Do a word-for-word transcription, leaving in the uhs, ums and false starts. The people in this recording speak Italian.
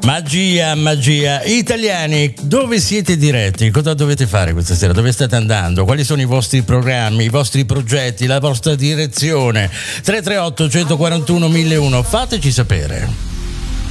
Magia, magia. Italiani, dove siete diretti? Cosa dovete fare questa sera? Dove state andando? Quali sono i vostri programmi, i vostri progetti, la vostra direzione? tre tre otto uno quattro uno uno uno uno, fateci sapere.